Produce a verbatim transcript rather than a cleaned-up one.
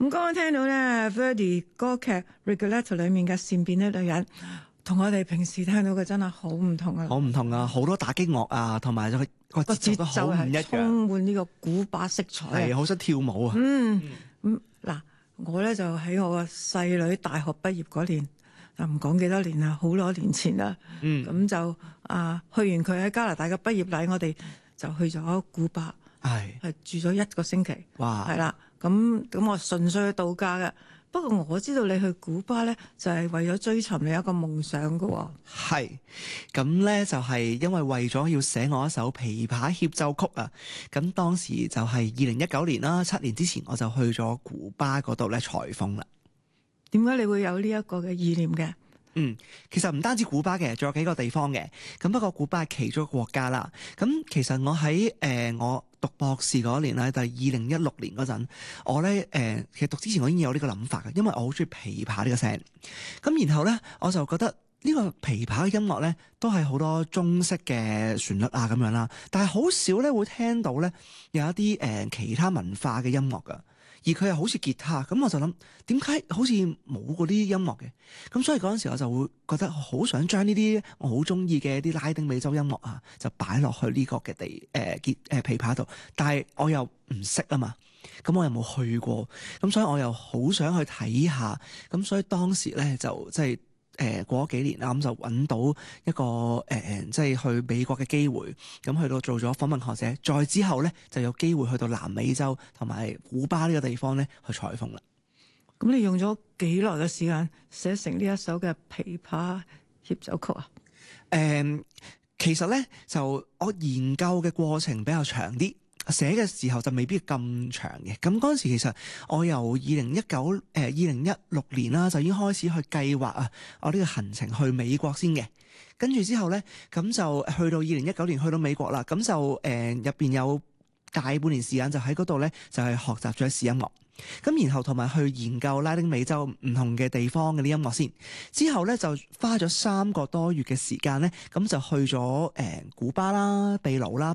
咁剛剛聽到咧 Verdi 歌劇 Rigoletto 裏面嘅善變的女人，同我哋平時聽到嘅真係好唔同啊！ 好唔同啊！好多打擊樂啊，同埋佢個節奏都好唔一樣， 充滿呢個古巴色彩， 係好想跳舞啊！ 嗯咁嗱、嗯，我咧就喺我個細女大學畢業嗰年，就唔講幾多年啦，好多年前啦。嗯，咁就啊去完佢喺加拿大嘅畢業禮，我哋就去咗古巴，係係住咗一個星期。哇！係啦，咁咁我純粹去度假嘅。不過我知道你去古巴咧，就係為咗追尋你一個夢想㗎喎。 係，咁咧就係因為為咗要寫我一首琵琶協奏曲啊。咁當時就係二零一九年啦，七年之前我就去咗古巴嗰度咧裁縫啦。 點解你會有呢一個嘅意念嘅？ 嗯，其實唔單止古巴嘅，仲有幾個地方嘅。咁不過古巴係其中一個國家啦。咁其實我喺誒、呃、我讀博士嗰年咧，就係二零一六年嗰陣，我咧誒、呃、其實讀之前我已經有呢個諗法嘅，因為我好中意琵琶呢個聲。咁然後咧，我就覺得呢個琵琶嘅音樂咧，都係好多中式嘅旋律啊咁樣啦，但係好少咧會聽到咧有一啲誒、呃、其他文化嘅音樂㗎。而佢又好似吉他，咁我就諗點解好似冇嗰啲音樂嘅？咁所以嗰陣時我就會覺得好想將呢啲我好中意嘅啲拉丁美洲音樂啊，就擺落去呢個嘅地誒吉誒琵琶度。但係我又唔識啊嘛，咁我又冇去過，咁所以我又好想去睇下。咁所以當時咧就即係。誒、呃、過咗幾年啦，咁就揾到一個誒、呃，即係去美國嘅機會，咁去到做咗訪問學者，再之後咧就有機會去到南美洲同埋古巴呢個地方咧去採風啦。 咁你用咗幾耐嘅時間寫成呢一首嘅琵琶協奏曲啊？ 誒、呃，其實咧就我研究嘅過程比較長啲。寫嘅時候就未必咁長嘅，咁嗰陣時其實我由二零一九誒二零一六年啦就已經開始去計劃啊，我呢個行程去美國先嘅，跟住之後咧咁就去到二零一九年去到美國啦，咁就誒入邊有大半年時間就喺嗰度咧就係學習爵士音樂。咁然後同埋去研究拉丁美洲唔同嘅地方嘅啲音樂先，之後咧就花咗三個多月嘅時間咧，咁就去咗誒、呃、古巴啦、秘魯啦、